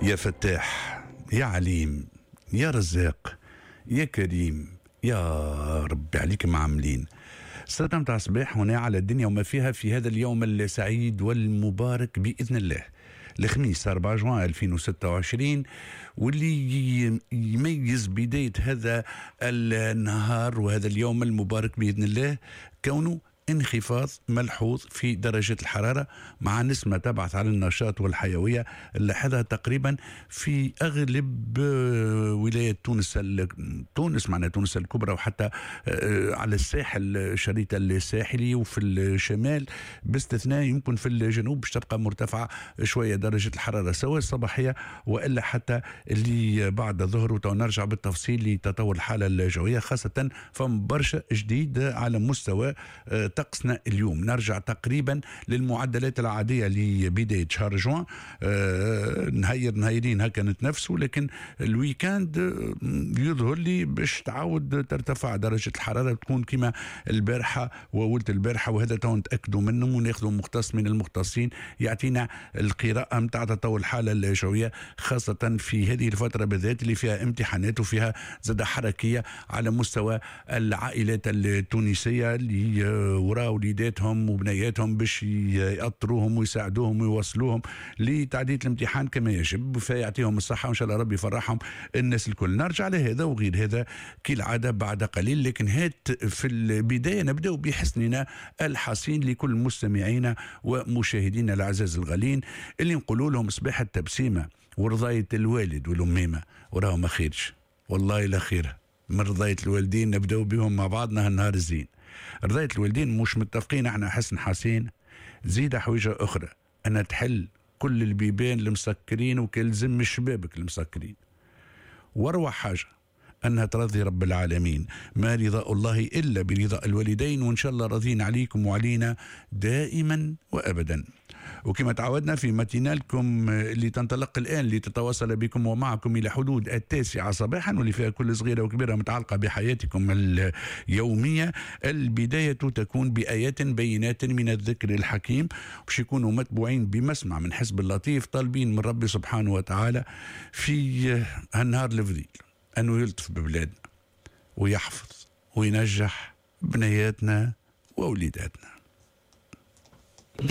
يا فتاح، يا عليم، يا رزاق، يا كريم، يا ربي عليك معاملين. السلام متاع صباح هنا على الدنيا وما فيها في هذا اليوم السعيد والمبارك بإذن الله، الخميس 4 جوان 2026، واللي يميز بداية هذا النهار وهذا اليوم المبارك بإذن الله كونه انخفاض ملحوظ في درجة الحرارة مع نسمة تبعث على النشاط والحيوية. نلاحظها تقريبا في أغلب ولايات تونس معناها تونس الكبرى، وحتى على الساحل الشريط الساحلي وفي الشمال، باستثناء يمكن في الجنوب باش تبقى مرتفعة شوية درجة الحرارة سواء الصباحية وإلا حتى اللي بعد الظهر. ونرجع بالتفصيل لتطور الحالة الجوية، خاصة فم برشا جديد على مستوى طقسنا اليوم. نرجع تقريبا للمعدلات العادية لبداية شهر جوان، نهايرين هكا نتنفسوا، لكن الويكاند يظهر لي باش تعاود ترتفع درجة الحرارة، تكون كما البارحة وولت البارحة، وهذا تو نتأكدوا منه وناخذوا مختص من المختصين يعطينا القراءة متاع تطور الحالة الجوية، خاصة في هذه الفترة بالذات اللي فيها امتحانات وفيها زادة حركية على مستوى العائلات التونسية اللي وراء وليداتهم وبنياتهم باش يأطروهم ويساعدوهم ويوصلوهم لتعدية الامتحان كما يجب، فيعطيهم الصحة وإن شاء الله ربي يفرحهم الناس الكل. نرجع لهذا وغير هذا كالعادة بعد قليل، لكن هات في البداية نبدأ بحسننا الحسين لكل مستمعينا ومشاهدينا الأعزاء الغالين اللي نقولوا لهم صباح التبسيمة ورضاية الوالد والأميمة، وراهم ما خيرش والله لا خير من رضاية الوالدين. نبدأ بهم مع بعضنا هالنهار الزين. رضاية الوالدين مش متفقين احنا حسن حسين، زيد حويجة أخرى أنها تحل كل البيبان المسكرين وكلزم شبابك المسكرين، واروع حاجة أنها ترضي رب العالمين، ما رضاء الله إلا برضاء الوالدين، وإن شاء الله راضين عليكم وعلينا دائما وأبدا. وكما تعودنا في ماتينالكم اللي تنطلق الآن لتتواصل بكم ومعكم إلى حدود 9 صباحا، واللي فيها كل صغيرة وكبيرة متعلقة بحياتكم اليومية. البداية تكون بآيات بينات من الذكر الحكيم، باش يكونوا متبوعين بمسمع من حزب اللطيف، طالبين من ربي سبحانه وتعالى في هالنهار الفضيل أنه يلطف ببلادنا ويحفظ وينجح بنياتنا وأوليداتنا.